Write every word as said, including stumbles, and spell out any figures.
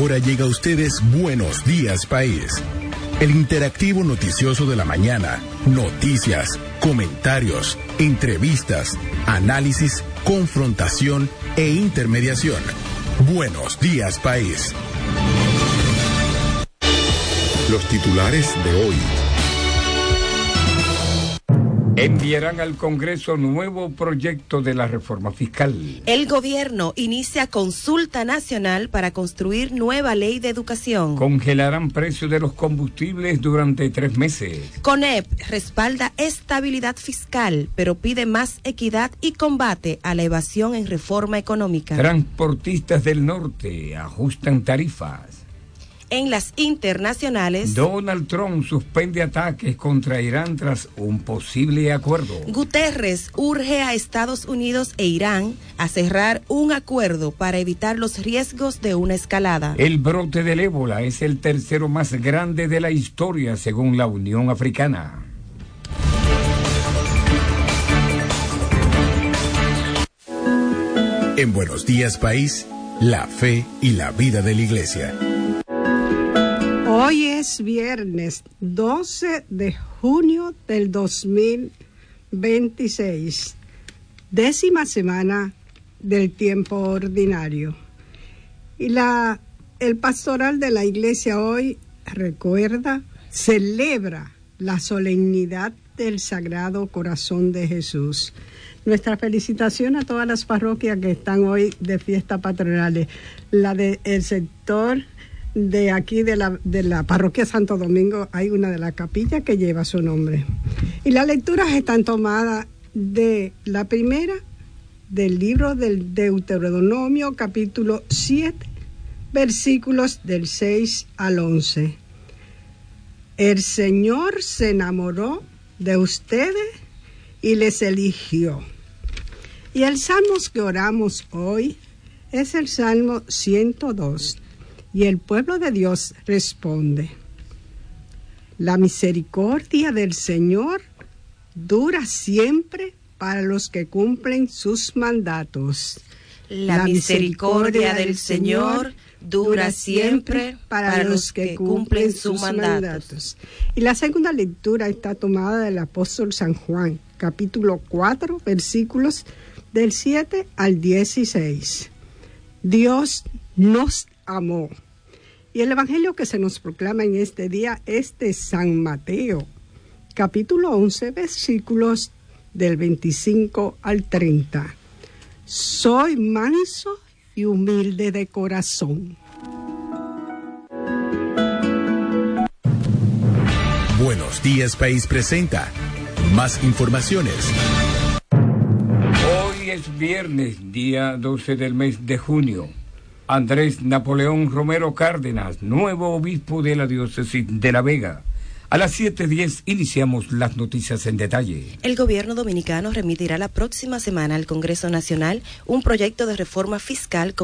hora llega a ustedes Buenos Días País, el interactivo noticioso de la mañana. Noticias, comentarios, entrevistas, análisis, confrontación e intermediación. Buenos Días País. Los titulares de hoy. Enviarán al Congreso nuevo proyecto de la reforma fiscal. El gobierno inicia consulta nacional para construir nueva ley de educación. Congelarán precios de los combustibles durante tres meses. CONEP respalda estabilidad fiscal, pero pide más equidad y combate a la evasión en reforma económica. Transportistas del norte ajustan tarifas. En las internacionales, Donald Trump suspende ataques contra Irán tras un posible acuerdo. Guterres urge a Estados Unidos e Irán a cerrar un acuerdo para evitar los riesgos de una escalada. El brote del ébola es el tercero más grande de la historia, según la Unión Africana. En Buenos Días País, la fe y la vida de la Iglesia. Hoy es viernes doce de junio del dos mil veintiséis, décima semana del tiempo ordinario. Y la, el pastoral de la iglesia hoy recuerda, celebra la solemnidad del Sagrado Corazón de Jesús. Nuestra felicitación a todas las parroquias que están hoy de fiesta patronales. La del sector de aquí de la, de la parroquia Santo Domingo, hay una de la capilla que lleva su nombre. Y las lecturas están tomadas de la primera del libro del Deuteronomio, capítulo siete, versículos del seis al once. El Señor se enamoró de ustedes y les eligió. Y el salmo que oramos hoy es el Salmo ciento dos. Y el pueblo de Dios responde: la misericordia del Señor dura siempre para los que cumplen sus mandatos. La, la misericordia del Señor dura siempre para, para los que cumplen sus mandatos. mandatos. Y la segunda lectura está tomada del apóstol San Juan, capítulo cuatro, versículos del siete al dieciséis. Dios nos amó. Y el evangelio que se nos proclama en este día es de San Mateo, capítulo once, versículos del veinticinco al treinta. Soy manso y humilde de corazón. Buenos Días País presenta más informaciones. Hoy es viernes, día doce del mes de junio. Andrés Napoleón Romero Cárdenas, nuevo obispo de la diócesis de La Vega. A las siete diez iniciamos las noticias en detalle. El gobierno dominicano remitirá la próxima semana al Congreso Nacional un proyecto de reforma fiscal con